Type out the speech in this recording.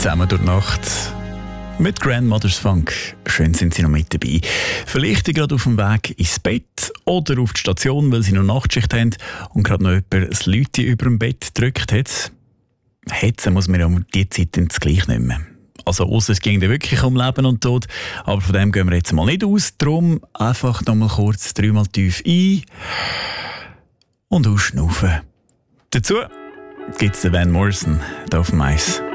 zusammen durch die Nacht mit Grandmother's Funk. Schön sind Sie noch mit dabei. Vielleicht gerade auf dem Weg ins Bett oder auf die Station, weil Sie noch Nachtschicht haben und gerade noch jemand das Läuten über dem Bett gedrückt hat. Hetzen muss man ja um diese Zeit dann gleich nicht mehr. Also ausser es ging wirklich um Leben und Tod, aber von dem gehen wir jetzt mal nicht aus. Darum einfach noch mal kurz 3-mal tief ein und ausschnaufen. Dazu gibt es den Van Morrison hier auf dem Eis.